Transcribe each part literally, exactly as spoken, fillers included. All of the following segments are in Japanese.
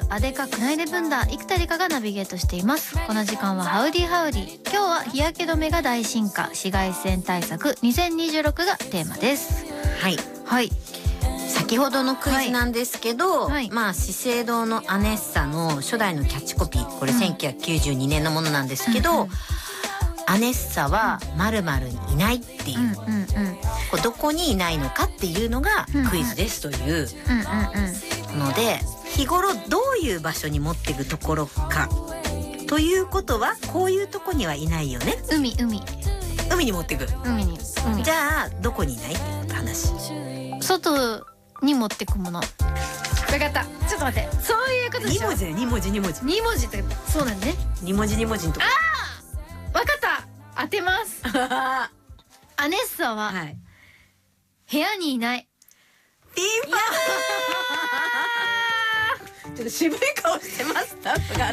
アデカクナイレブンダ生田理香がナビゲートしています。この時間はハウディハウディ。今日は日焼け止めが大進化、紫外線対策にせんにじゅうろくがテーマです。 はいはい。 先ほどのクイズなんですけど、 はいはい、 まあ資生堂のアネッサの初代のキャッチコピー、これせんきゅうひゃくきゅうじゅうにねんのものなんですけど、うんうん、アネッサは〇〇にいないっていう、うんうんうん、こうどこにいないのかっていうのがクイズですというので、日頃どういう場所に持っていくところかということは、こういうとこにはいないよね。 海海海に持っていく。 海に海。 じゃあどこにいないって話。 外に持ってくもの。分かった。ちょっと待って。そういうことでしょ。 に文字に文字に文字。 に文字ってそうだね。 に文字に文字のとこ。 ああ。分かった。当てます。アネッサは、はい、部屋にいない。 ピンポン。ちょっと渋い顔してました。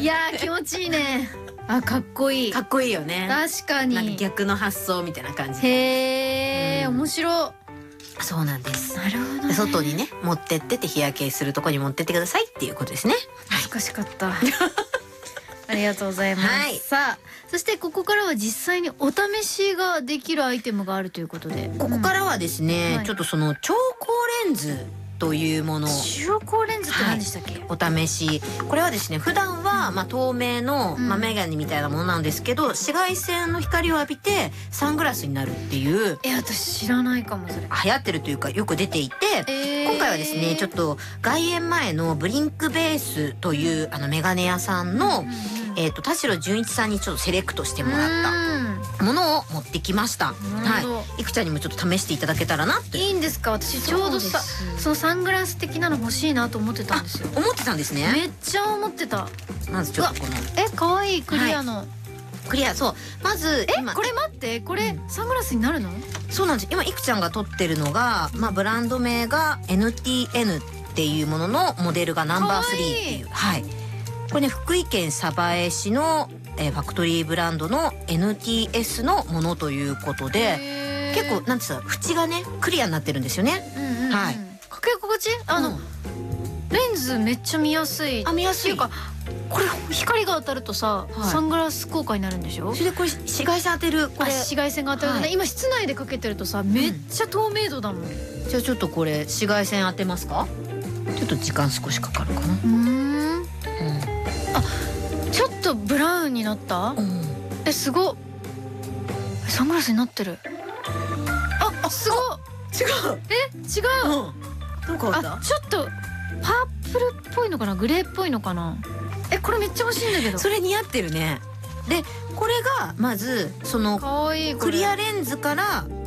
いやー気持ちいいね。あ、かっこいい。 かっこいいよね。 確かに。 なんか逆の発想みたいな感じ。 へえ、うん、面白。 そうなんです。 なるほどね。 外にね持ってってて日焼けするとこに持ってってくださいっていうことですね。 難しかった。ありがとうございます。はい、さあ、そしてここからは実際にお試しができるアイテムがあるということで、 ここからはですね、うん、はい、ちょっとその超光レンズというものを、 超光レンズって何でしたっけ？はい、 お試し。これはですね、普段はまあ透明の、まあ、メガネみたいなものなんですけど、うん、紫外線の光を浴びてサングラスになるっていう。 え、私知らないかもそれ。 流行ってるというかよく出ていて、えー、今回はですねちょっと外苑前のブリンクベースという、うん、あのメガネ屋さんの、うん、えっと田代純一さんにちょっとセレクトしてもらったものを持ってきました。はい。いくちゃんにもちょっと試していただけたらなって。 いいんですか？私ちょうどさ、そのサングラス的なの欲しいなと思ってたんですよ。 思ってたんですね。 めっちゃ思ってた。 まずちょっとこのえ、可愛いクリアの、はい、 クリア。そう、まずえ、これ待って、これ、うん、サングラスになるの？ そうなんです。今いくちゃんが撮ってるのが、まあブランド名が エヌティーエヌ っていうもののモデルがナンバースリーっていう、はい。これね、福井県鯖江市の、えー、ファクトリーブランドの エヌティーエス のものということで、結構なんていうか縁がねクリアになってるんですよね。うんうんうん、はい。 かけ心地？あの、うん、レンズめっちゃ見やすい。 あ、見やすい。 っていうか、これ光が当たるとさ、はい、サングラス効果になるんでしょ？ それでこれ紫外線当てる、これ紫外線が当たる、ね、はい、今室内でかけてるとさ、めっちゃ透明度だもん。うん、 じゃあちょっとこれ紫外線当てますか？ちょっと時間少しかかるかな。うーん、うん、あ、ちょっとブラウンになった？うん、え、すごっ。サングラスになってる。あ、すごっ。 違う。 え、違う。 うん、どう変わった？ あ、ちょっとパープルっぽいのかな、グレーっぽいのかな。え、これめっちゃ欲しいんだけど。 それ似合ってるね。で、これがまずそのクリアレンズから